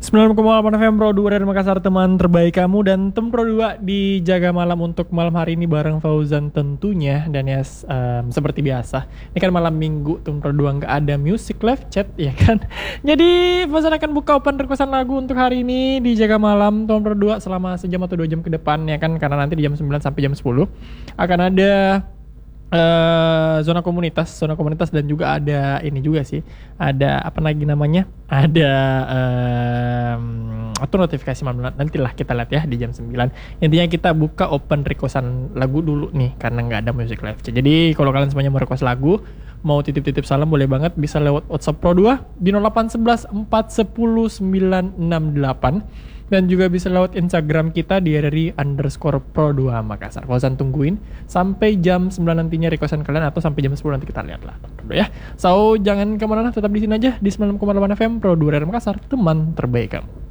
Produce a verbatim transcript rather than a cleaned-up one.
sembilan koma delapan F M Pro dua dari Makassar, teman terbaik kamu. Dan tem Pro dua di Jaga Malam untuk malam hari ini bareng Fauzan tentunya. Dan ya um, seperti biasa, ini kan malam minggu, tem Pro dua nggak ada music live chat ya kan. Jadi Fauzan akan buka open requestan lagu untuk hari ini di Jaga Malam tem Pro dua selama sejam atau dua jam ke depan ya kan. Karena nanti di jam sembilan sampai jam sepuluh akan ada Uh, zona komunitas, zona komunitas dan juga ada ini juga sih, ada apa lagi namanya, ada um, atau notifikasi malam, nantilah kita lihat ya di jam sembilan. Intinya kita buka open requestan lagu dulu nih karena nggak ada music live. Jadi kalau kalian semuanya mau request lagu, mau titip-titip salam boleh banget, bisa lewat WhatsApp Pro dua di nol delapan satu satu empat satu nol sembilan enam delapan. Dan juga bisa lewat Instagram kita di dari underscore Pro dua Makassar. Fauzan tungguin sampai jam sembilan nantinya requestan kalian, atau sampai jam sepuluh nanti kita lihat lah ya. So jangan kemana-mana, tetap di sini aja di sembilan koma delapan F M Pro dua dari Makassar, teman terbaik kamu.